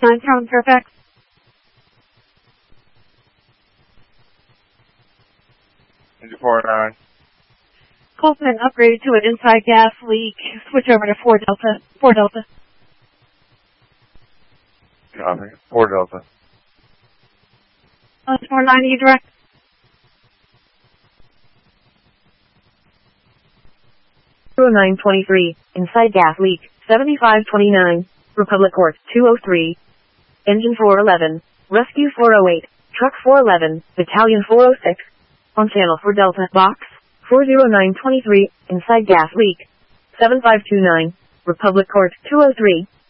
449 from Fairfax. Engine 409. Colson upgraded to an inside gas leak. Switch over to 4 Delta. 4 Delta. Copy. 4 Delta. 490 direct. Zero 923, inside gas leak, 7529, Republic Court, 203. Engine 411, Rescue 408, Truck 411, Battalion 406. On channel 4 Delta, box, 40923, inside gas leak, 7529, Republic Court, 203.